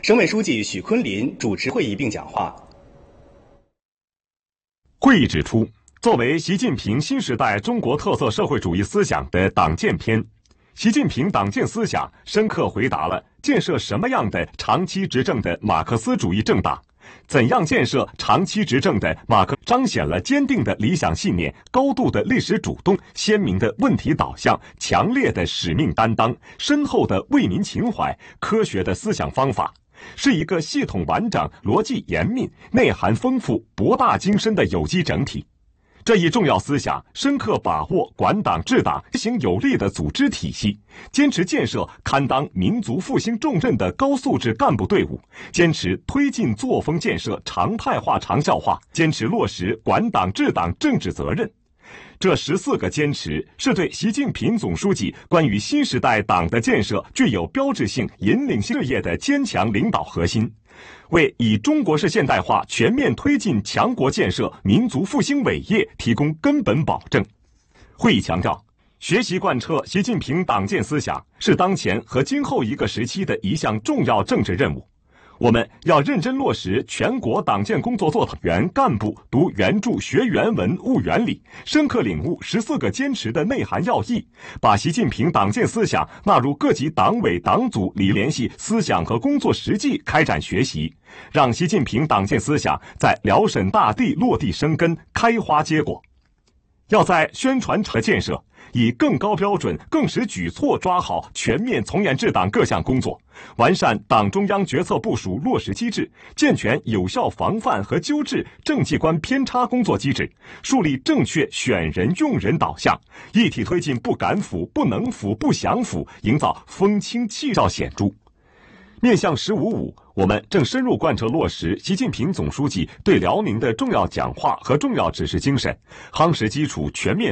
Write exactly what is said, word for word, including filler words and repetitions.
省委书记许昆林主持会议并讲话。 会议指出，作为习近平新时代中国特色社会主义思想的党建篇，习近平党建思想深刻回答了建设什么样的长期执政的马克思主义政党，怎样建设长期执政的马克，彰显了坚定的理想信念、高度的历史主动、鲜明的问题导向、强烈的使命担当、深厚的为民情怀、科学的思想方法，是一个系统完整、逻辑严密、内涵丰富、博大精深的有机整体。这一重要思想深刻把握管党治党实行有力的组织体系，坚持建设堪当民族复兴重任的高素质干部队伍，坚持推进作风建设常态化长效化，坚持落实管党治党政治责任。这十四个坚持是对习近平总书记关于新时代党的建设具有标志性引领性事业的坚强领导核心，为以中国式现代化全面推进强国建设、民族复兴伟业提供根本保证。会议强调，学习贯彻习近平党建思想是当前和今后一个时期的一项重要政治任务。我们要认真落实全国党建工作做原干部读原著、学原文、悟原理，深刻领悟十四个坚持的内涵要义，把习近平党建思想纳入各级党委党组里联系思想和工作实际开展学习，让习近平党建思想在辽沈大地落地生根、开花结果。要在宣传和建设以更高标准、更实举措抓好全面从严治党各项工作，完善党中央决策部署落实机制，健全有效防范和纠治政绩观偏差工作机制，树立正确选人用人导向，一体推进不敢腐、不能腐、不想腐，营造风清气照显著。面向“十五五”，我们正深入贯彻落实习近平总书记对辽宁的重要讲话和重要指示精神，夯实基础，全面